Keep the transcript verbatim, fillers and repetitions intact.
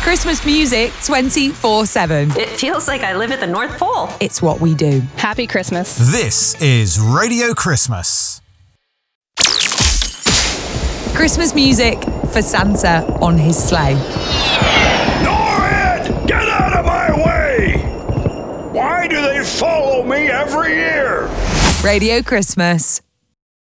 Christmas music twenty-four seven. It feels like I live at the North Pole. It's what we do. Happy Christmas. This is Radio Christmas. Christmas music for Santa on his sleigh. Norrid! Get out of my way! Why do they follow me every year? Radio Christmas.